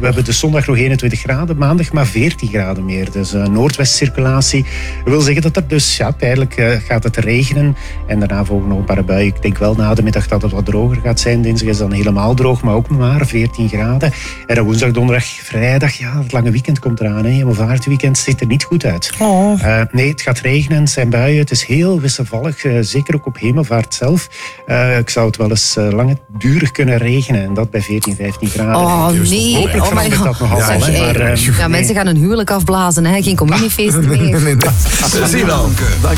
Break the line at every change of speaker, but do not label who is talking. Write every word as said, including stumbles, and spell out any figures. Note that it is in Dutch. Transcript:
hebben dus zondag nog eenentwintig graden, maandag maar veertien graden meer. Dus uh, noordwestcirculatie. Dat wil zeggen dat er dus, ja, tijdelijk uh, gaat het regenen. En daarna volgen nog een paar buien. Ik denk wel na de middag dat het wat droger gaat zijn. Dinsdag is dan helemaal droog, maar ook maar veertien graden. En dan woensdag, donderdag, vrijdag, ja, het lange weekend komt eraan. Hè. Hemelvaartweekend ziet er niet goed uit.
Oh.
Uh, nee, het gaat regenen, het zijn buien. Het is heel wisselvallig, uh, zeker ook op Hemelvaart zelf. Uh, ik zou het wel eens uh, langdurig kunnen regenen. En dat bij veertien, vijftien graden.
Oh nee.
Hopelijk
Oh my
verandert dat nog
God.
allemaal.
Zeg,
Maar, uh,
ja,
nee.
mensen gaan een huwelijk afblazen, hè? Geen communiefeesten meer.
Zie je wel.